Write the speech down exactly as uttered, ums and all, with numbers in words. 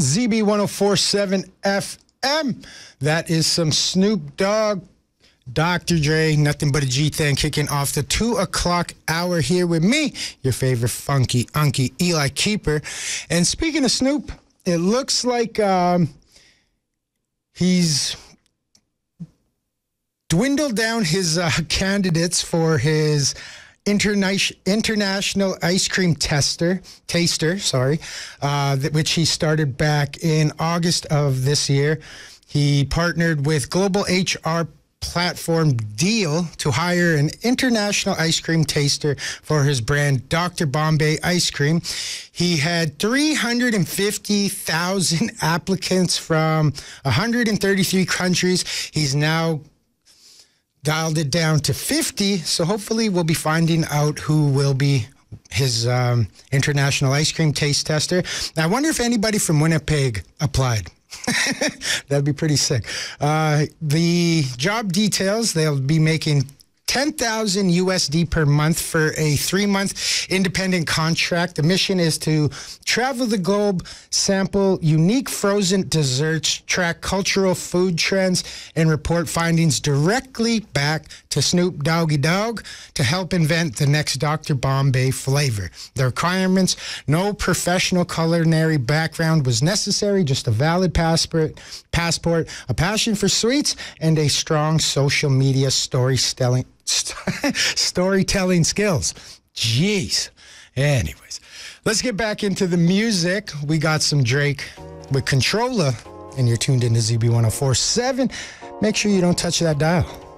Z B one oh four point seven F M. That is some Snoop Dogg, Doctor Dre, Nothing But a G thing, kicking off the two o'clock hour here with me, your favorite funky unky Eli Keeper. And speaking of Snoop, it looks like um, he's dwindled down his uh, candidates for his interna- international ice cream tester, taster, sorry, uh, which he started back in August of this year. He partnered with Global H R Platform Deal to hire an international ice cream taster for his brand Doctor Bombay Ice Cream. He had three hundred fifty thousand applicants from one hundred thirty-three countries. He's now dialed it down to fifty, so hopefully we'll be finding out who will be his um, international ice cream taste tester. Now, I wonder if anybody from Winnipeg applied. That'd be pretty sick. Uh, the job details, they'll be making ten thousand U S D per month for a three-month independent contract. The mission is to travel the globe, sample unique frozen desserts, track cultural food trends, and report findings directly back to Snoop Doggy Dogg to help invent the next Doctor Bombay flavor. The requirements: no professional culinary background was necessary, just a valid passport, passport, a passion for sweets, and a strong social media storytelling storytelling skills. Jeez. Anyways, let's get back into the music. We got some Drake with Controller, and you're tuned into Z B one oh four point seven. Make sure you don't touch that dial.